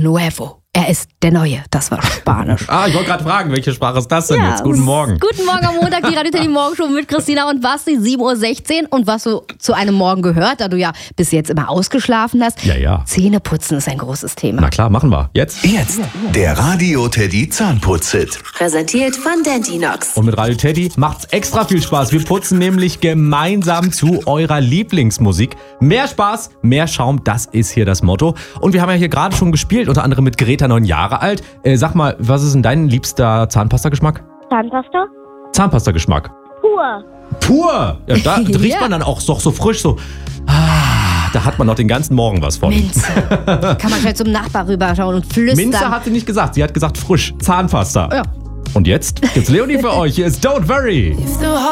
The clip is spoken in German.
nuevo. Er ist der Neue. Das war Spanisch. Ich wollte gerade fragen, welche Sprache ist das denn jetzt? Guten Morgen. Guten Morgen am Montag, die Radio Teddy Morgenshow mit Christina und Basti, 7.16 Uhr. Und was so zu einem Morgen gehört, da du ja bis jetzt immer ausgeschlafen hast. Ja. Zähneputzen ist ein großes Thema. Na klar, machen wir. Jetzt, der Radio Teddy Zahnputz-Hit. Präsentiert von Dentinox. Und mit Radio Teddy macht's extra viel Spaß. Wir putzen nämlich gemeinsam zu eurer Lieblingsmusik. Mehr Spaß, mehr Schaum, das ist hier das Motto. Und wir haben ja hier gerade schon gespielt, unter anderem mit Greta, 9 Jahre alt. Sag mal, was ist denn dein liebster Zahnpasta-Geschmack? Zahnpasta? Zahnpasta-Geschmack. Pur? Ja, da riecht man dann auch so frisch, so. Da hat man noch den ganzen Morgen was von. Minze. Kann man schnell zum Nachbar rüberschauen und flüstern. Minze hat sie nicht gesagt, sie hat gesagt frisch. Zahnpasta. Ja. Und jetzt gibt's Leonie für euch. Hier ist Don't Worry.